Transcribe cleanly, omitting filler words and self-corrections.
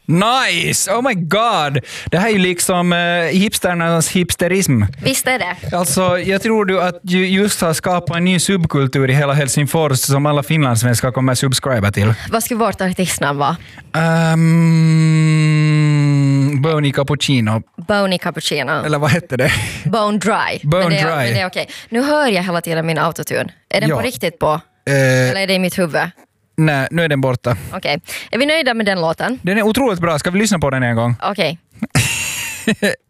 Nice! Oh my god! Det här är ju liksom hipsternas hipsterism. Visst är det. Alltså, jag tror du att du just har skapat en ny subkultur i hela Helsingfors som alla finlandssvenskar kommer subscriba till. Vad skulle vårt artistnamn vara? Bony Cappuccino. Bony Cappuccino. Eller vad hette det? Bone Dry. Bone men det, Dry. Men det är okej. Nu hör jag hela tiden min autotune. Är den på riktigt på? Eller är det i mitt huvud? Nej, nu är den borta. Okej. Är vi nöjda med den låten? Den är otroligt bra. Ska vi lyssna på den en gång? Okej.